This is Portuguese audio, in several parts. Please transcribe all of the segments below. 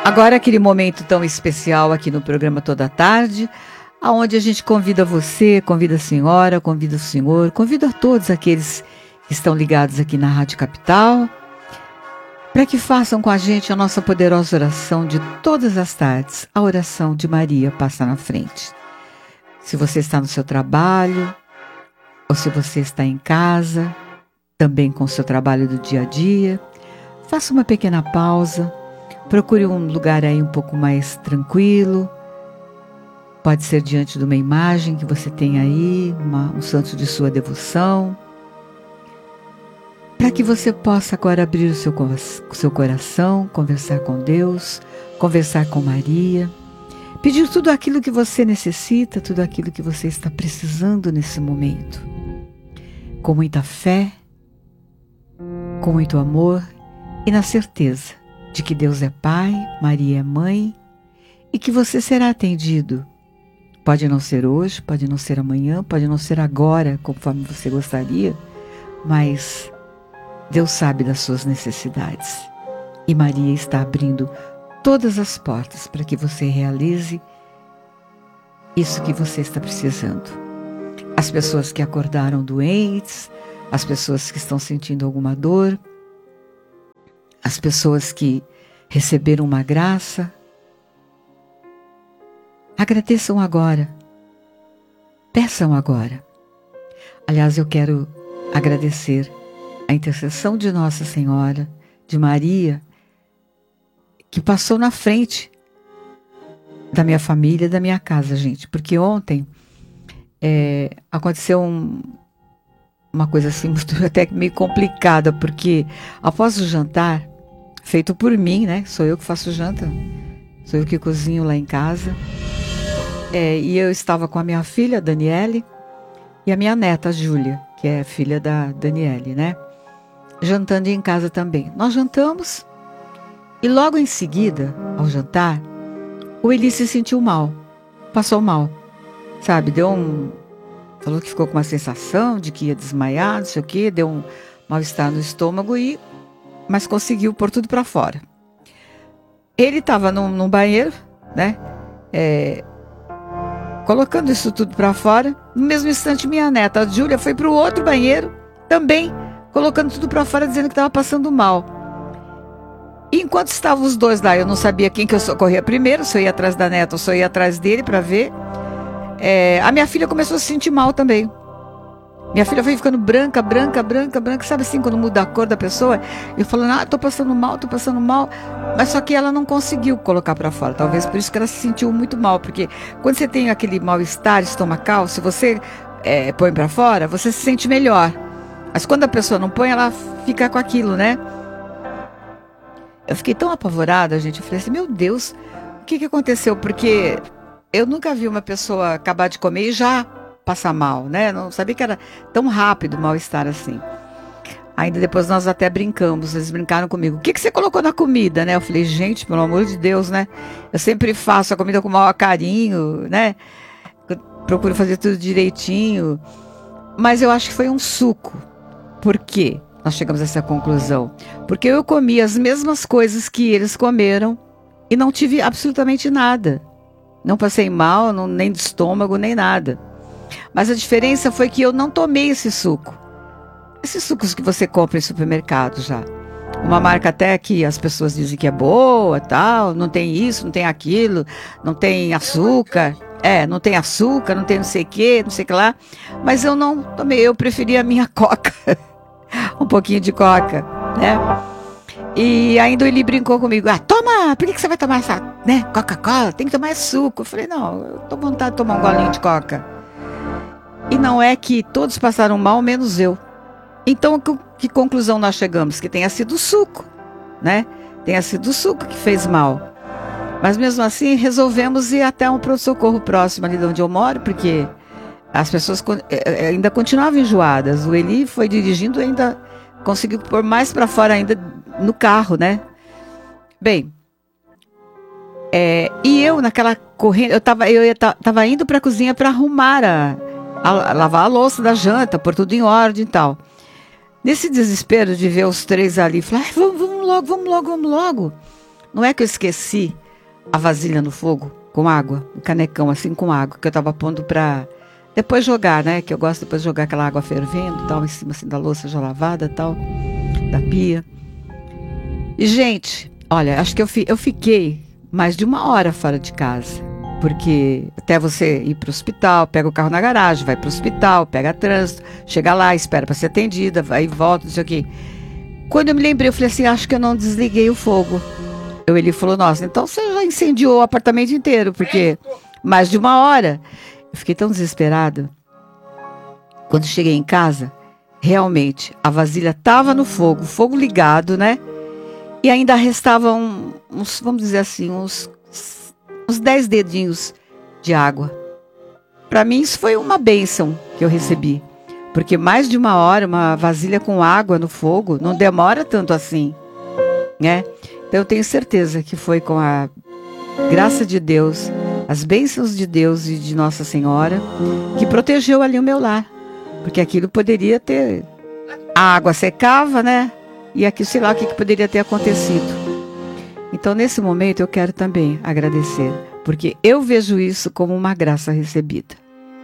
Agora aquele momento tão especial aqui no programa Toda Tarde, aonde a gente convida você, convida a senhora, convida o senhor, convida a todos aqueles que estão ligados aqui na Rádio Capital, para que façam com a gente a nossa poderosa oração de todas as tardes, a oração de Maria passa na frente. Se você está no seu trabalho, ou se você está em casa, também com o seu trabalho do dia a dia, faça uma pequena pausa, procure um lugar aí um pouco mais tranquilo. Pode ser diante de uma imagem que você tem aí, um santo de sua devoção, para que você possa agora abrir o seu coração, conversar com Deus, conversar com Maria, pedir tudo aquilo que você necessita, tudo aquilo que você está precisando nesse momento, com muita fé, com muito amor e na certeza de que Deus é Pai, Maria é Mãe e que você será atendido. Pode não ser hoje, pode não ser amanhã, pode não ser agora, conforme você gostaria, mas Deus sabe das suas necessidades. E Maria está abrindo todas as portas para que você realize isso que você está precisando. As pessoas que acordaram doentes, as pessoas que estão sentindo alguma dor, as pessoas que receberam uma graça, agradeçam agora, peçam agora. Aliás, eu quero agradecer a intercessão de Nossa Senhora, de Maria, que passou na frente da minha família, da minha casa, gente. Porque ontem aconteceu uma coisa assim, até meio complicada, porque após o jantar, feito por mim, né? Sou eu que faço janta, sou eu que cozinho lá em casa. E eu estava com a minha filha, Daniele, e a minha neta, Júlia, que é filha da Daniele, né? Jantando em casa também. Nós jantamos e logo em seguida, ao jantar, o Eli se sentiu mal, passou mal, sabe? Falou que ficou com uma sensação de que ia desmaiar, não sei o quê, deu um mal-estar no estômago, mas conseguiu pôr tudo para fora. Ele estava num banheiro, né? Colocando isso tudo para fora. No mesmo instante, minha neta, a Júlia, foi para o outro banheiro, também colocando tudo para fora, dizendo que estava passando mal. E enquanto estavam os dois lá, eu não sabia quem que eu socorria primeiro, se eu ia atrás da neta ou se eu ia atrás dele para ver. A minha filha começou a se sentir mal também. Minha filha foi ficando branca, sabe assim, quando muda a cor da pessoa? Eu falando, tô passando mal. Mas só que ela não conseguiu colocar para fora. Talvez por isso que ela se sentiu muito mal. Porque quando você tem aquele mal-estar estomacal, se você põe para fora, você se sente melhor. Mas quando a pessoa não põe, ela fica com aquilo, né? Eu fiquei tão apavorada, gente. Eu falei assim, meu Deus, o que aconteceu? Porque eu nunca vi uma pessoa acabar de comer e já passar mal, né? Não sabia que era tão rápido o mal-estar assim. Ainda depois nós até brincamos, eles brincaram comigo. O que você colocou na comida, né? Eu falei, gente, pelo amor de Deus, né? Eu sempre faço a comida com o maior carinho, né? Eu procuro fazer tudo direitinho. Mas eu acho que foi um suco. Por quê? Nós chegamos a essa conclusão. Porque eu comi as mesmas coisas que eles comeram e não tive absolutamente nada. Não passei mal, nem de estômago, nem nada. Mas a diferença foi que eu não tomei esse suco. Esses sucos que você compra em supermercado já. Uma marca até que as pessoas dizem que é boa, tal, não tem isso, não tem aquilo, não tem açúcar. Não tem açúcar, não tem não sei o que lá. Mas eu não tomei, eu preferi a minha coca. Um pouquinho de coca, né? E ainda ele brincou comigo. Toma, por que você vai tomar essa, né, Coca-Cola? Tem que tomar suco. Eu falei, não, eu tô com vontade de tomar um golinho de coca. E não é que todos passaram mal, menos eu. Então, que conclusão nós chegamos? Que tenha sido o suco, né? Tenha sido o suco que fez mal. Mas mesmo assim, resolvemos ir até um pronto-socorro próximo ali de onde eu moro, porque as pessoas ainda continuavam enjoadas. O Eli foi dirigindo e ainda conseguiu pôr mais para fora ainda no carro, né? Bem, e eu naquela corrente, eu tava indo para a cozinha para arrumar a lavar a louça da janta, pôr tudo em ordem e tal. Nesse desespero de ver os três ali, falei, vamos logo. Não é que eu esqueci a vasilha no fogo, com água, um canecão assim com água, que eu tava pondo pra depois jogar, né? Que eu gosto depois de jogar aquela água fervendo, tal, em cima assim da louça já lavada, tal, da pia. E, gente, olha, acho que eu fiquei mais de 1 hora fora de casa. Porque até você ir para o hospital, pega o carro na garagem, vai para o hospital, pega trânsito, chega lá, espera para ser atendida, vai e volta, não sei o quê. Quando eu me lembrei, eu falei assim, acho que eu não desliguei o fogo. Ele falou, nossa, então você já incendiou o apartamento inteiro, porque mais de 1 hora. Eu fiquei tão desesperada. Quando cheguei em casa, realmente, a vasilha estava no fogo, fogo ligado, né? E ainda restavam uns, vamos dizer assim, uns 10 dedinhos de água. Para mim, isso foi uma bênção que eu recebi. Porque mais de 1 hora, uma vasilha com água no fogo, não demora tanto assim, né? Então eu tenho certeza que foi com a graça de Deus, as bênçãos de Deus e de Nossa Senhora, que protegeu ali o meu lar. Porque aquilo poderia ter... A água secava, né? E aqui, sei lá o que poderia ter acontecido. Então, nesse momento, eu quero também agradecer, porque eu vejo isso como uma graça recebida.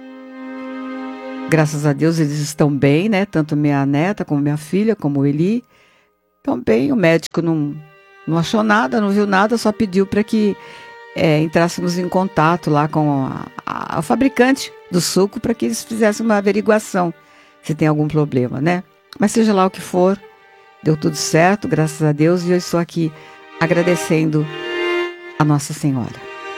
Graças a Deus, eles estão bem, né? Tanto minha neta, como minha filha, como o Eli. Estão bem, o médico não achou nada, não viu nada, só pediu para que entrássemos em contato lá com a fabricante do suco para que eles fizessem uma averiguação se tem algum problema, né? Mas seja lá o que for, deu tudo certo, graças a Deus, e eu estou aqui agradecendo a Nossa Senhora.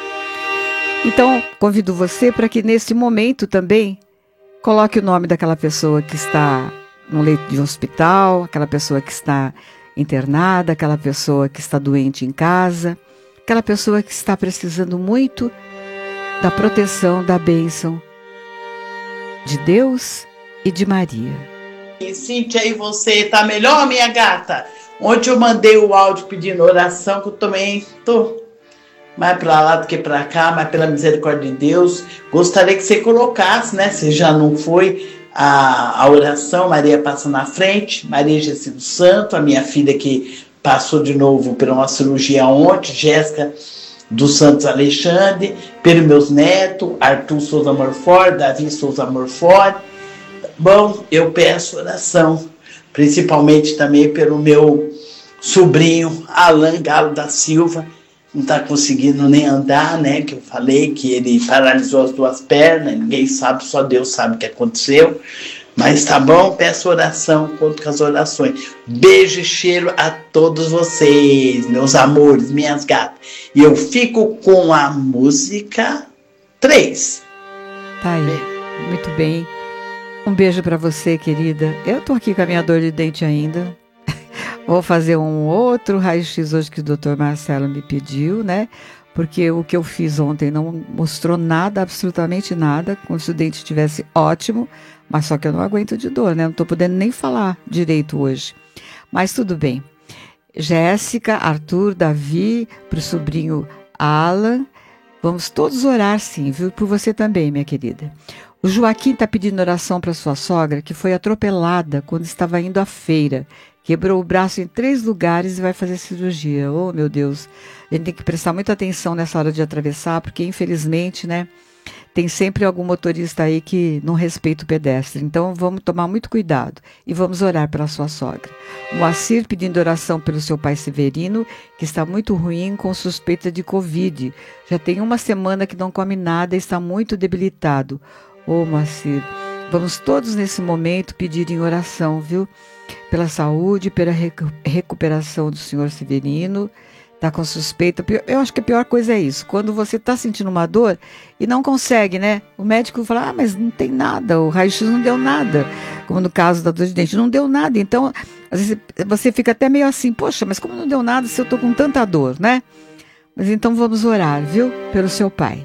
Então, convido você para que neste momento também coloque o nome daquela pessoa que está no leito de hospital, aquela pessoa que está internada, aquela pessoa que está doente em casa, aquela pessoa que está precisando muito da proteção, da bênção de Deus e de Maria. E Cíntia, aí você tá melhor, minha gata? Ontem eu mandei o áudio pedindo oração, que eu também tô mais para lá do que para cá, mas pela misericórdia de Deus, gostaria que você colocasse, né? Se já não foi a oração, Maria passa na frente, Maria Jesus do Santo, a minha filha que passou de novo por uma cirurgia ontem, Jéssica dos Santos Alexandre, pelos meus netos, Arthur Souza Morford, Davi Souza Morford. Bom, eu peço oração, principalmente também pelo meu sobrinho Alan Galo da Silva, não está conseguindo nem andar, né? Que eu falei que ele paralisou as 2 pernas, ninguém sabe, só Deus sabe o que aconteceu. Mas tá bom, peço oração, conto com as orações. Beijo e cheiro a todos vocês, meus amores, minhas gatas. E eu fico com a música 3. Tá aí, muito bem. Um beijo para você, querida. Eu tô aqui com a minha dor de dente ainda. Vou fazer um outro raio-x hoje que o Dr. Marcelo me pediu, né? Porque o que eu fiz ontem não mostrou nada, absolutamente nada, como se o dente estivesse ótimo, mas só que eu não aguento de dor, né? Não tô podendo nem falar direito hoje. Mas tudo bem. Jéssica, Arthur, Davi, pro sobrinho Alan, vamos todos orar sim, viu? Por você também, minha querida. O Joaquim está pedindo oração para sua sogra, que foi atropelada quando estava indo à feira. Quebrou o braço em 3 lugares e vai fazer cirurgia. Oh, meu Deus. A gente tem que prestar muita atenção nessa hora de atravessar, porque, infelizmente, né, tem sempre algum motorista aí que não respeita o pedestre. Então, vamos tomar muito cuidado e vamos orar pela sua sogra. O Moacir pedindo oração pelo seu pai Severino, que está muito ruim com suspeita de Covid. Já tem 1 semana que não come nada e está muito debilitado. Ô, Moacir, vamos todos nesse momento pedir em oração, viu? Pela saúde, pela recuperação do senhor Severino. Está com suspeita. Eu acho que a pior coisa é isso. Quando você está sentindo uma dor e não consegue, né? O médico fala, mas não tem nada, o raio-x não deu nada. Como no caso da dor de dente, não deu nada. Então, às vezes você fica até meio assim, poxa, mas como não deu nada se eu estou com tanta dor, né? Mas então vamos orar, viu? Pelo seu pai.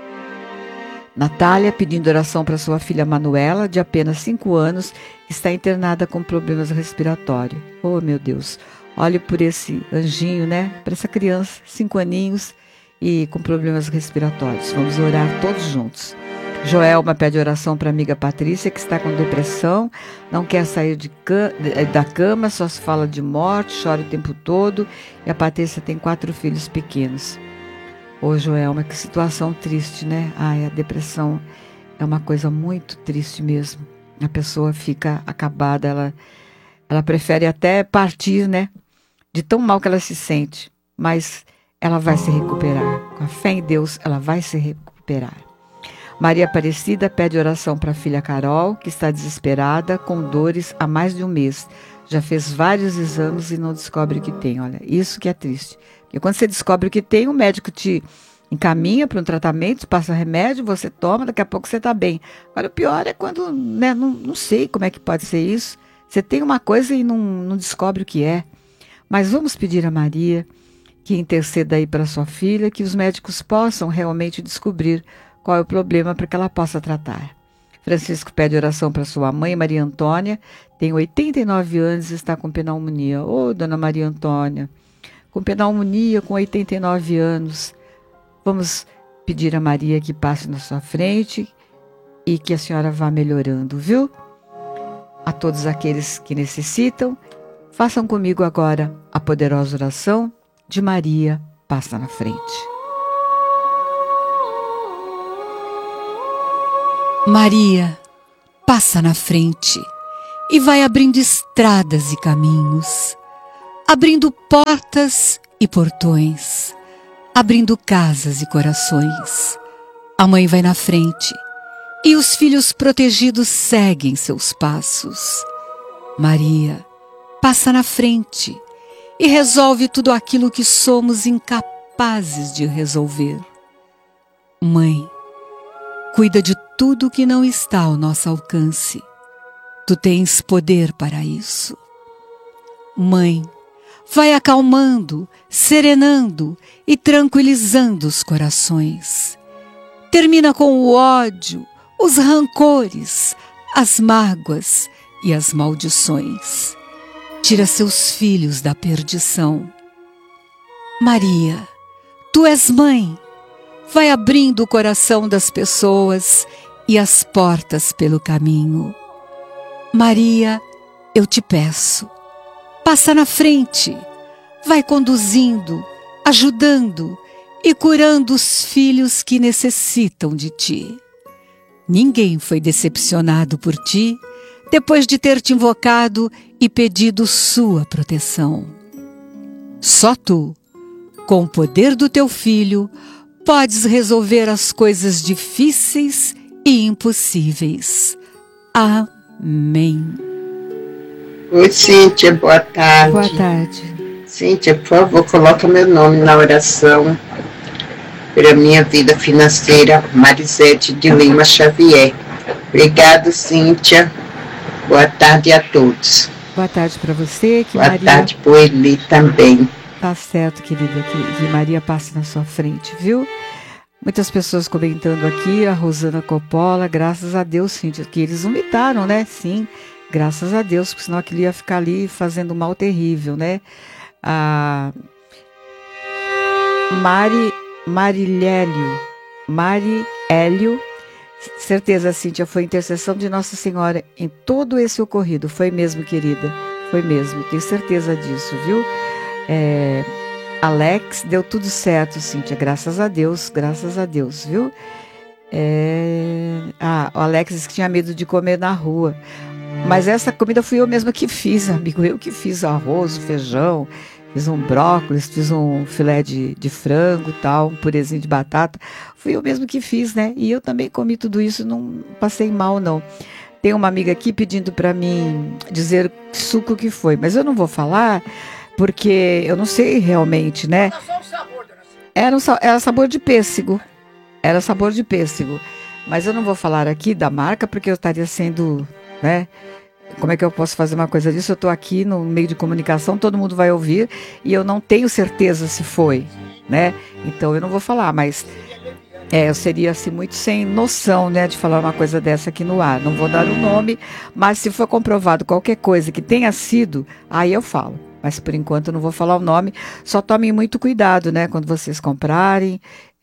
Natália pedindo oração para sua filha Manuela, de apenas 5 anos, que está internada com problemas respiratórios. Oh, meu Deus. Olhe por esse anjinho, né? Para essa criança, 5 aninhos e com problemas respiratórios. Vamos orar todos juntos. Joelma pede oração para a amiga Patrícia, que está com depressão, não quer sair da cama, só se fala de morte, chora o tempo todo. E a Patrícia tem 4 filhos pequenos. Ô Joelma, que situação triste, né? Ai, a depressão é uma coisa muito triste mesmo. A pessoa fica acabada, ela prefere até partir, né? De tão mal que ela se sente. Mas ela vai se recuperar. Com a fé em Deus, ela vai se recuperar. Maria Aparecida pede oração para a filha Carol, que está desesperada, com dores há mais de um mês. Já fez vários exames e não descobre o que tem. Olha, isso que é triste. Porque quando você descobre o que tem, o médico te encaminha para um tratamento, passa remédio, você toma, daqui a pouco você está bem. Agora, o pior é quando, né, não sei como é que pode ser isso. Você tem uma coisa e não descobre o que é. Mas vamos pedir a Maria que interceda aí para sua filha, que os médicos possam realmente descobrir qual é o problema para que ela possa tratar. Francisco pede oração para sua mãe, Maria Antônia, tem 89 anos e está com pneumonia. Ô, dona Maria Antônia, com pneumonia, com 89 anos. Vamos pedir a Maria que passe na sua frente e que a senhora vá melhorando, viu? A todos aqueles que necessitam, façam comigo agora a poderosa oração de Maria passa na frente. Maria passa na frente e vai abrindo estradas e caminhos, abrindo portas e portões, abrindo casas e corações. A mãe vai na frente e os filhos protegidos seguem seus passos. Maria passa na frente e resolve tudo aquilo que somos incapazes de resolver. Mãe, cuida de tudo que não está ao nosso alcance. Tu tens poder para isso. Mãe, vai acalmando, serenando e tranquilizando os corações. Termina com o ódio, os rancores, as mágoas e as maldições. Tira seus filhos da perdição. Maria, tu és mãe. Vai abrindo o coração das pessoas e as portas pelo caminho. Maria, eu te peço, passa na frente, vai conduzindo, ajudando e curando os filhos que necessitam de ti. Ninguém foi decepcionado por ti depois de ter te invocado e pedido sua proteção. Só tu, com o poder do teu filho, podes resolver as coisas difíceis e impossíveis. Amém. Oi, Cíntia, boa tarde. Boa tarde. Cíntia, por favor, coloca meu nome na oração para minha vida financeira, Marisete de Lima Xavier. Obrigado, Cíntia. Boa tarde a todos. Boa tarde para você. Que boa Maria... tarde para o Eli também. Tá certo, querida, que Maria passe na sua frente, viu? Muitas pessoas comentando aqui, a Rosana Coppola, graças a Deus, Cíntia, que eles vomitaram, né? Sim, graças a Deus, porque senão aquilo ia ficar ali fazendo um mal terrível, né? A Mariélio, certeza, Cíntia, foi intercessão de Nossa Senhora em todo esse ocorrido. Foi mesmo, querida, foi mesmo, tenho certeza disso, viu? Alex, deu tudo certo, Cíntia, graças a Deus, viu? O Alex disse que tinha medo de comer na rua, mas essa comida fui eu mesma que fiz, amigo, eu que fiz arroz, feijão, fiz um brócolis, fiz um filé de frango e tal, um purezinho de batata, fui eu mesma que fiz, né? E eu também comi tudo isso, não passei mal, não. Tem uma amiga aqui pedindo para mim dizer que suco que foi, mas eu não vou falar, porque eu não sei realmente, né? Era sabor de pêssego. Era sabor de pêssego. Mas eu não vou falar aqui da marca, porque eu estaria sendo, né? Como é que eu posso fazer uma coisa disso? Eu estou aqui no meio de comunicação, todo mundo vai ouvir, e eu não tenho certeza se foi, né? Então eu não vou falar, mas eu seria assim muito sem noção, né, de falar uma coisa dessa aqui no ar. Não vou dar o nome, mas se for comprovado qualquer coisa que tenha sido, aí eu falo. Mas por enquanto eu não vou falar o nome. Só tomem muito cuidado, né, quando vocês comprarem.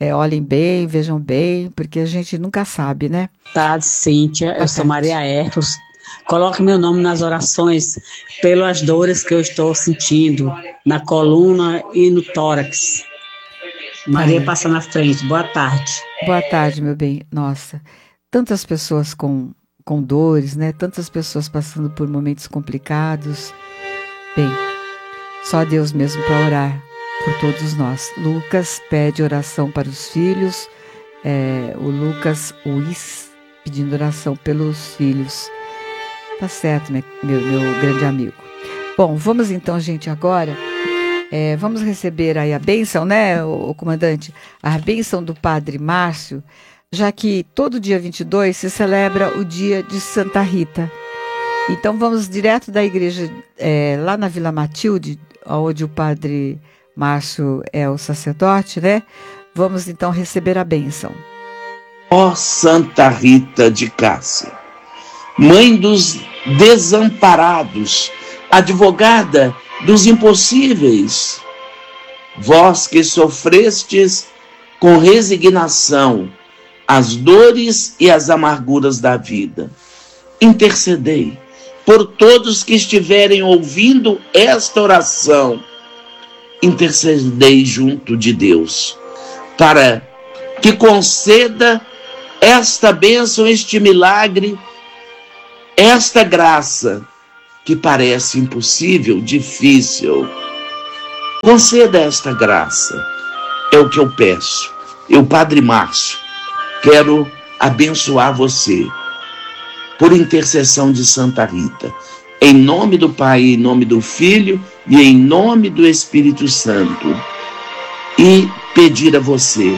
olhem bem, vejam bem, porque a gente nunca sabe, né? Tarde, Cíntia. Eu sou Maria Erros. Coloque meu nome nas orações pelas dores que eu estou sentindo na coluna e no tórax. Maria passa na frente. Boa tarde. Boa tarde, meu bem. Nossa, tantas pessoas com dores, né? Tantas pessoas passando por momentos complicados. Bem, só Deus mesmo para orar por todos nós. Lucas pede oração para os filhos. O Lucas Uis pedindo oração pelos filhos. Tá certo, meu grande amigo. Bom, vamos então, gente, agora. Vamos receber aí a bênção, né, o comandante? A bênção do Padre Márcio, já que todo dia 22 se celebra o dia de Santa Rita. Então vamos direto da igreja lá na Vila Matilde, onde o Padre Márcio é o sacerdote, né? Vamos então receber a bênção. Ó Santa Rita de Cássia, mãe dos desamparados, advogada dos impossíveis, vós que sofrestes com resignação as dores e as amarguras da vida, intercedei por todos que estiverem ouvindo esta oração, intercedei junto de Deus, para que conceda esta bênção, este milagre, esta graça, que parece impossível, difícil. Conceda esta graça, é o que eu peço. Eu, Padre Márcio, quero abençoar você, por intercessão de Santa Rita, em nome do Pai, em nome do Filho e em nome do Espírito Santo, e pedir a você,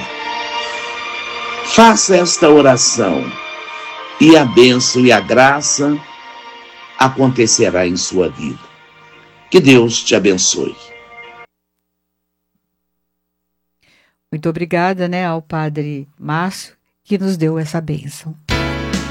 faça esta oração, e a bênção e a graça acontecerá em sua vida. Que Deus te abençoe. Muito obrigada, né, ao Padre Márcio, que nos deu essa bênção.